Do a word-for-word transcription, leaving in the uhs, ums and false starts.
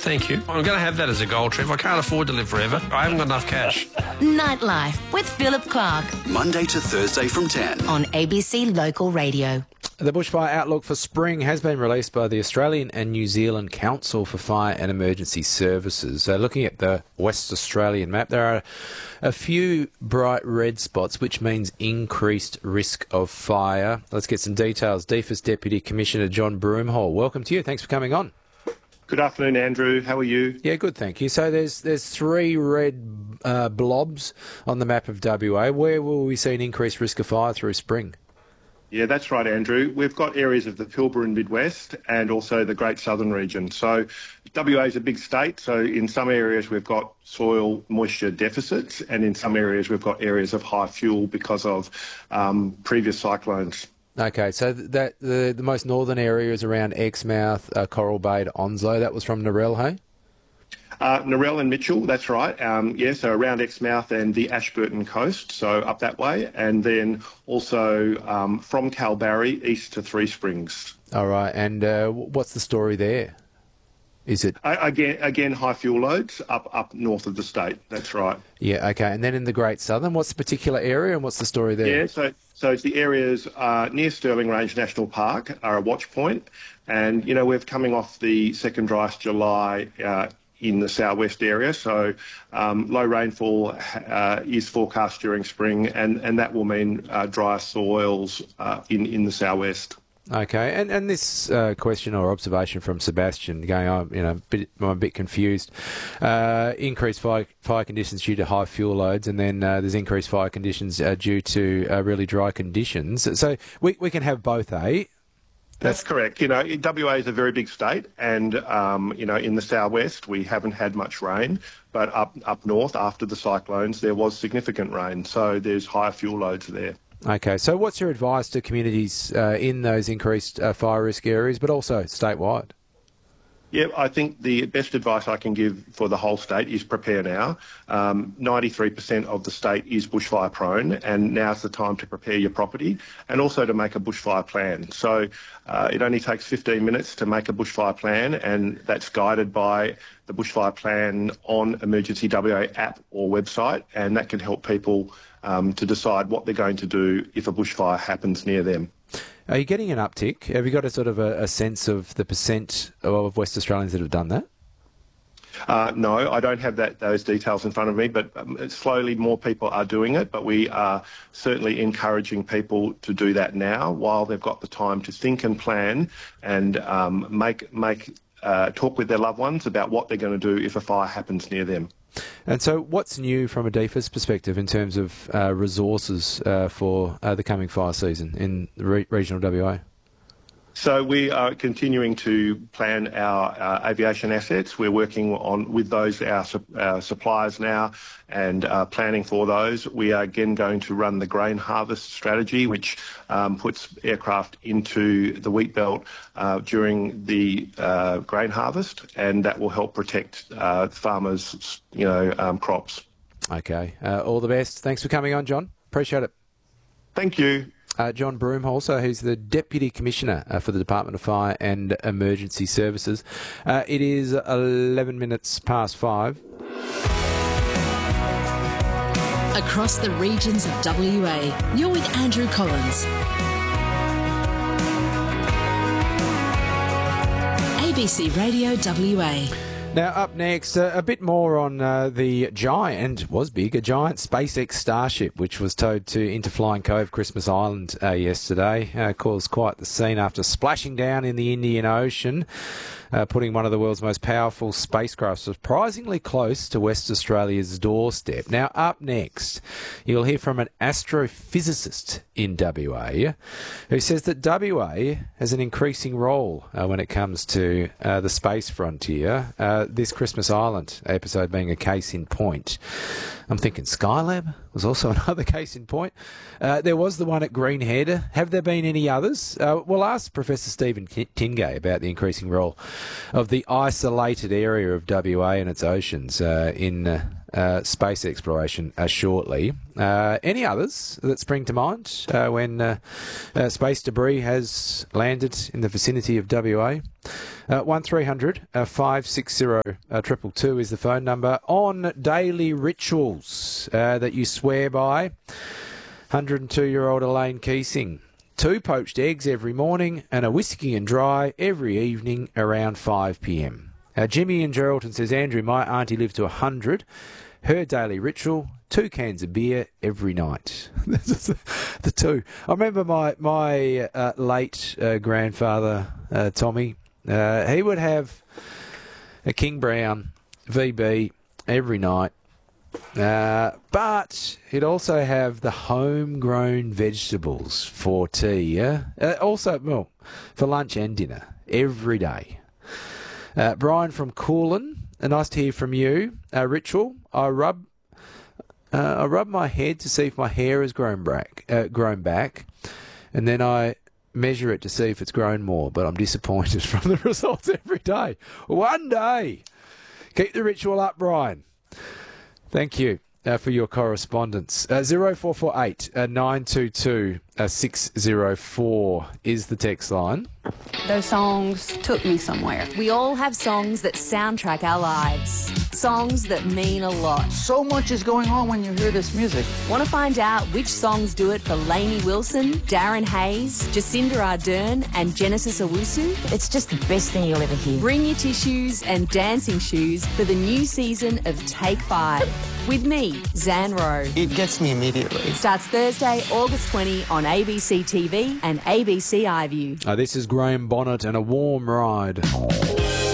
thank you. I'm going to have that as a goal, Trev. I can't afford to live forever. I haven't got enough cash. Nightlife with Philip Clark. Monday to Thursday from ten. On A B C Local Radio. The bushfire outlook for spring has been released by the Australian and New Zealand Council for Fire and Emergency Services. Uh, looking at the West Australian map, there are a few bright red spots, which means increased risk of fire. Let's get some details. D E F A S Deputy Commissioner John Broomhall, welcome to you. Thanks for coming on. Good afternoon, Andrew. How are you? Yeah, good, thank you. So there's there's three red uh, blobs on the map of W A. Where will we see an increased risk of fire through spring? Yeah, that's right, Andrew. We've got areas of the Pilbara and Midwest and also the Great Southern region. So W A is a big state, so in some areas we've got soil moisture deficits, and in some areas we've got areas of high fuel because of um, previous cyclones. Okay, so that the, the most northern area is around Exmouth, uh, Coral Bay to Onslow. That was from Narelle, hey? Uh, Narelle and Mitchell, that's right. Um, yeah, so around Exmouth and the Ashburton coast, so up that way. And then also um, from Kalbarri east to Three Springs. All right, and uh, what's the story there? Is it uh, again again high fuel loads up up north of the state? That's right. Yeah. Okay. And then in the Great Southern, what's the particular area and what's the story there? Yeah. So so it's the areas uh, near Stirling Range National Park are a watch point, and you know we're coming off the second driest July. Uh, in the southwest area, so um, low rainfall uh, is forecast during spring, and, and that will mean uh, drier soils uh, in, in the southwest. Okay, and and this uh, question or observation from Sebastian going, oh, you know, a bit, I'm a bit confused. Uh, increased fire, fire conditions due to high fuel loads, and then uh, there's increased fire conditions uh, due to uh, really dry conditions. So we we can have both, eh? That's correct. You know, W A is a very big state, and um, you know, in the southwest we haven't had much rain, but up up north after the cyclones there was significant rain, so there's higher fuel loads there. Okay, so what's your advice to communities uh, in those increased uh, fire risk areas, but also statewide? Yeah, I think the best advice I can give for the whole state is prepare now. Um, ninety-three percent of the state is bushfire prone, and now's the time to prepare your property and also to make a bushfire plan. So uh, it only takes fifteen minutes to make a bushfire plan, and that's guided by the bushfire plan on Emergency W A app or website, and that can help people um, to decide what they're going to do if a bushfire happens near them. Are you getting an uptick? Have you got a sort of a, a sense of the percent of West Australians that have done that? Uh, no, I don't have that those details in front of me, but um, slowly more people are doing it. But we are certainly encouraging people to do that now while they've got the time to think and plan and um, make make uh, talk with their loved ones about what they're going to do if a fire happens near them. And so what's new from a D E F A S perspective in terms of uh, resources uh, for uh, the coming fire season in re- regional W A? So we are continuing to plan our uh, aviation assets. We're working on with those our, our suppliers now and uh, planning for those. We are again going to run the grain harvest strategy, which um, puts aircraft into the wheat belt uh, during the uh, grain harvest, and that will help protect uh, farmers' you know um, crops. Okay, uh, all the best. Thanks for coming on, John. Appreciate it. Thank you. Uh, John Broomhall, so he's the Deputy Commissioner uh, for the Department of Fire and Emergency Services. Uh, it is eleven minutes past five. Across the regions of W A, you're with Andrew Collins. A B C Radio W A. Now, up next, uh, a bit more on uh, the giant, was big, a giant SpaceX Starship, which was towed to into Flying Cove, Christmas Island uh, yesterday. Uh, caused quite the scene after splashing down in the Indian Ocean, uh, putting one of the world's most powerful spacecraft surprisingly close to West Australia's doorstep. Now, up next, you'll hear from an astrophysicist in W A who says that W A has an increasing role uh, when it comes to uh, the space frontier. Uh, this Christmas Island episode being a case in point. I'm thinking Skylab was also another case in point. Uh, there was the one at Greenhead. Have there been any others? Uh, we'll ask Professor Stephen Tingay about the increasing role of the isolated area of W A and its oceans uh, in uh, uh, space exploration uh, shortly. Uh, any others that spring to mind uh, when uh, uh, space debris has landed in the vicinity of W A? Uh, one three hundred five six zero two two is the phone number. On daily rituals uh, that you swear by, one hundred two-year-old Elaine Keesing. Two poached eggs every morning and a whiskey and dry every evening around five p m. Uh, Jimmy in Geraldton says, Andrew, my auntie lived to one hundred. Her daily ritual, two cans of beer every night. This is the, the two. I remember my, my uh, late uh, grandfather, uh, Tommy, uh, he would have a King Brown V B every night. Uh, but he'd also have the homegrown vegetables for tea, yeah? Uh, also, well, for lunch and dinner, every day. Uh, Brian from Coolin, uh, nice to hear from you. Uh, ritual, I rub uh, I rub my head to see if my hair has grown back, uh, grown back, and then I measure it to see if it's grown more, but I'm disappointed from the results every day. One day! Keep the ritual up, Brian. Thank you uh, for your correspondence. Uh, zero four four eight nine two two six zero four is the text line. Those songs took me somewhere. We all have songs that soundtrack our lives. Songs that mean a lot. So much is going on when you hear this music. Want to find out which songs do it for Lainey Wilson, Darren Hayes, Jacinda Ardern and Genesis Owusu? It's just the best thing you'll ever hear. Bring your tissues and dancing shoes for the new season of Take Five. With me, Zan Rowe. It gets me immediately. Starts Thursday, August twentieth on A B C T V and A B C iView. Uh, this is Graham Bonnet and A Warm Ride.